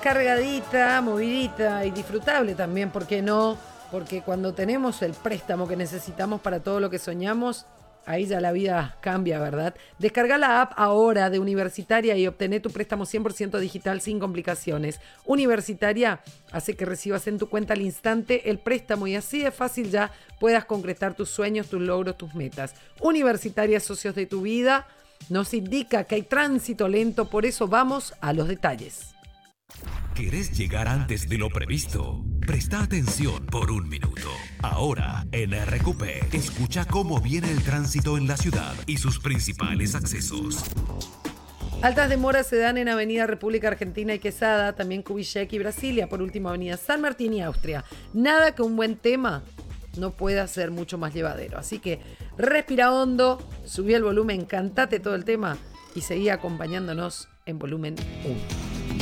cargadita, movidita y disfrutable también, ¿por qué no? Porque cuando tenemos el préstamo que necesitamos para todo lo que soñamos, ahí ya la vida cambia, ¿verdad? Descarga la app ahora de Universitaria y obtené tu préstamo 100% digital sin complicaciones. Universitaria hace que recibas en tu cuenta al instante el préstamo y así de fácil ya puedas concretar tus sueños, tus logros, tus metas. Universitaria, socios de tu vida, nos indica que hay tránsito lento, por eso vamos a los detalles. ¿Querés llegar antes de lo previsto? Presta atención por un minuto. Ahora, en RQP, escucha cómo viene el tránsito en la ciudad y sus principales accesos. Altas demoras se dan en Avenida República Argentina y Quesada, también Kubitschek y Brasilia, por último Avenida San Martín y Austria. Nada que un buen tema no pueda ser mucho más llevadero. Así que respira hondo, subí el volumen, cantate todo el tema y seguí acompañándonos en volumen 1.